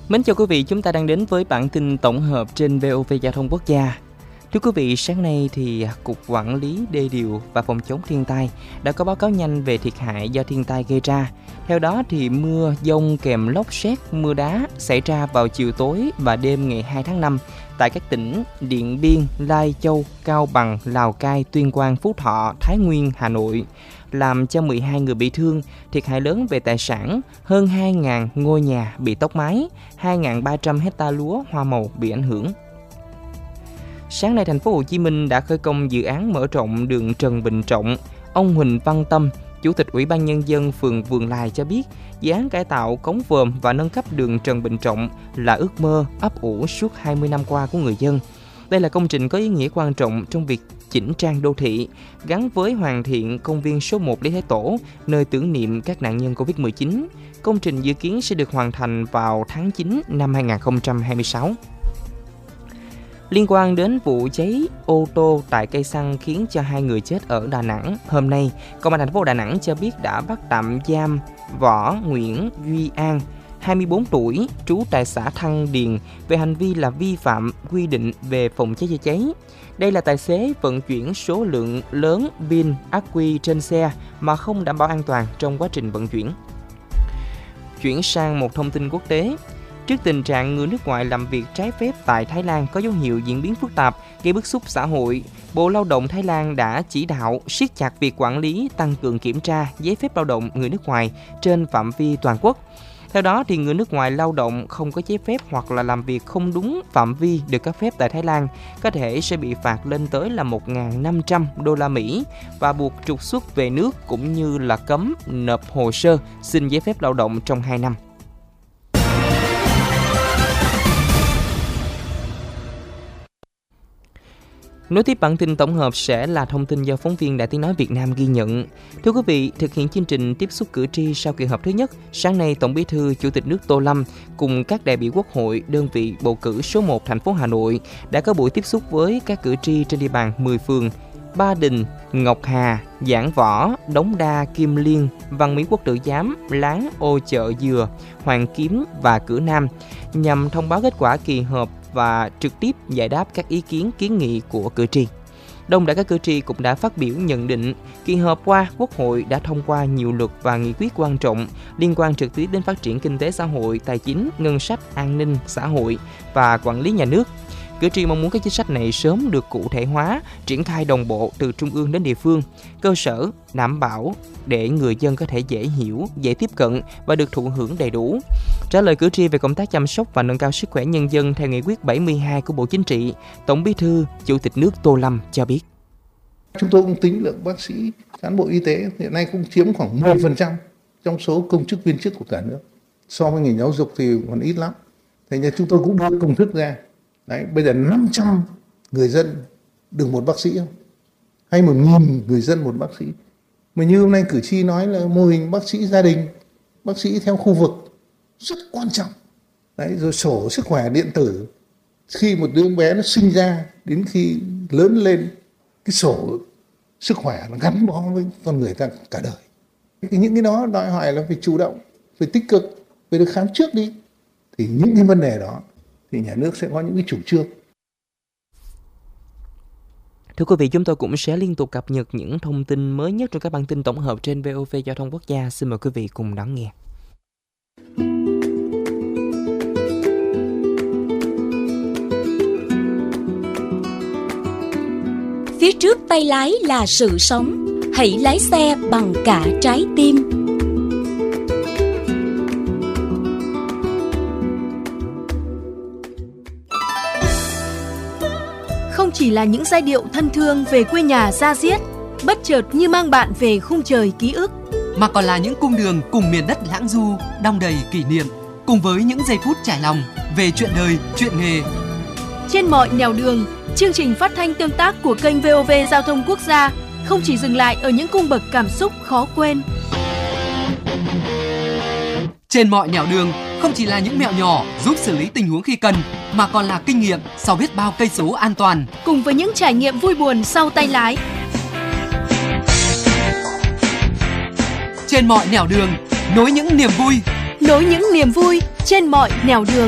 Mến chào quý vị, chúng ta đang đến với bản tin tổng hợp trên VOV Giao thông Quốc gia. Thưa quý vị, sáng nay thì Cục Quản lý Đê điều và Phòng chống thiên tai đã có báo cáo nhanh về thiệt hại do thiên tai gây ra. Theo đó thì mưa dông kèm lốc sét, mưa đá xảy ra vào chiều tối và đêm ngày 2 tháng 5 tại các tỉnh Điện Biên, Lai Châu, Cao Bằng, Lào Cai, Tuyên Quang, Phú Thọ, Thái Nguyên, Hà Nội, làm cho 12 người bị thương, thiệt hại lớn về tài sản, hơn 2.000 ngôi nhà bị tốc mái, 2.300 hecta lúa hoa màu bị ảnh hưởng. Sáng nay, thành phố Hồ Chí Minh đã khởi công dự án mở rộng đường Trần Bình Trọng. Ông Huỳnh Văn Tâm, Chủ tịch Ủy ban Nhân dân phường Vườn Lài cho biết, dự án cải tạo cống vòm và nâng cấp đường Trần Bình Trọng là ước mơ ấp ủ suốt 20 năm qua của người dân. Đây là công trình có ý nghĩa quan trọng trong việc chỉnh trang đô thị, gắn với hoàn thiện công viên số 1 Lý Thái Tổ, nơi tưởng niệm các nạn nhân Covid-19. Công trình dự kiến sẽ được hoàn thành vào tháng 9 năm 2026. Liên quan đến vụ cháy ô tô tại cây xăng khiến cho 2 người chết ở Đà Nẵng, hôm nay, Công an thành phố Đà Nẵng cho biết đã bắt tạm giam Võ Nguyễn Duy An, 24 tuổi, trú tại xã Thăng Điền về hành vi là vi phạm quy định về phòng cháy chữa cháy. Đây là tài xế vận chuyển số lượng lớn pin ắc quy trên xe mà không đảm bảo an toàn trong quá trình vận chuyển. Chuyển sang một thông tin quốc tế. Trước tình trạng người nước ngoài làm việc trái phép tại Thái Lan có dấu hiệu diễn biến phức tạp, gây bức xúc xã hội, Bộ Lao động Thái Lan đã chỉ đạo siết chặt việc quản lý, tăng cường kiểm tra giấy phép lao động người nước ngoài trên phạm vi toàn quốc. Theo đó, thì người nước ngoài lao động không có giấy phép hoặc là làm việc không đúng phạm vi được cấp phép tại Thái Lan có thể sẽ bị phạt lên tới là 1.500 đô la Mỹ và buộc trục xuất về nước cũng như là cấm nộp hồ sơ xin giấy phép lao động trong 2 năm. Nối tiếp bản tin tổng hợp sẽ là thông tin do phóng viên Đài Tiếng nói Việt Nam ghi nhận. Thưa quý vị, thực hiện chương trình tiếp xúc cử tri sau kỳ họp thứ nhất, sáng nay Tổng Bí thư Chủ tịch nước Tô Lâm cùng các đại biểu Quốc hội, đơn vị bầu cử số 1 thành phố Hà Nội đã có buổi tiếp xúc với các cử tri trên địa bàn 10 phường Ba Đình, Ngọc Hà, Giảng Võ, Đống Đa, Kim Liên, Văn Miếu Quốc Tử Giám, Láng, Ô Chợ Dừa, Hoàng Kiếm và Cửa Nam nhằm thông báo kết quả kỳ họp và trực tiếp giải đáp các ý kiến kiến nghị của cử tri. Đông đảo các cử tri cũng đã phát biểu nhận định kỳ họp qua Quốc hội đã thông qua nhiều luật và nghị quyết quan trọng liên quan trực tiếp đến phát triển kinh tế xã hội, tài chính, ngân sách, an ninh xã hội và quản lý nhà nước. Cử tri mong muốn các chính sách này sớm được cụ thể hóa, triển khai đồng bộ từ trung ương đến địa phương, cơ sở, đảm bảo để người dân có thể dễ hiểu, dễ tiếp cận và được thụ hưởng đầy đủ. Trả lời cử tri về công tác chăm sóc và nâng cao sức khỏe nhân dân theo nghị quyết 72 của Bộ Chính trị, Tổng Bí thư Chủ tịch nước Tô Lâm cho biết. Chúng tôi cũng tính lượng bác sĩ, cán bộ y tế hiện nay cũng chiếm khoảng 10% trong số công chức viên chức của cả nước. So với ngành giáo dục thì còn ít lắm. Thế nên chúng tôi cũng đưa công thức ra. Đấy, bây giờ 500 người dân được một bác sĩ không? Hay 1.000 người dân một bác sĩ? Mà như hôm nay cử tri nói là mô hình bác sĩ gia đình, bác sĩ theo khu vực rất quan trọng. Đấy, rồi sổ sức khỏe điện tử. Khi một đứa bé nó sinh ra đến khi lớn lên, cái sổ sức khỏe nó gắn bó với con người ta cả đời. Những cái đó đòi hỏi là phải chủ động, phải tích cực, phải được khám trước đi. Thì những cái vấn đề đó thì nhà nước sẽ có những cái chủ trương. Thưa quý vị, chúng tôi cũng sẽ liên tục cập nhật những thông tin mới nhất trong các bản tin tổng hợp trên VOV Giao thông Quốc gia. Xin mời quý vị cùng đón nghe. Phía trước tay lái là sự sống, hãy lái xe bằng cả trái tim. Không chỉ là những giai điệu thân thương về quê nhà da diết, bất chợt như mang bạn về khung trời ký ức, mà còn là những cung đường cùng miền đất lãng du, đong đầy kỷ niệm, cùng với những giây phút trải lòng về chuyện đời, chuyện nghề. Trên mọi nẻo đường, chương trình phát thanh tương tác của kênh VOV Giao thông Quốc gia không chỉ dừng lại ở những cung bậc cảm xúc khó quên. Trên mọi nẻo đường không chỉ là những mẹo nhỏ giúp xử lý tình huống khi cần, mà còn là kinh nghiệm sau biết bao cây số an toàn. Cùng với những trải nghiệm vui buồn sau tay lái. Trên mọi nẻo đường, nối những niềm vui. Nối những niềm vui trên mọi nẻo đường.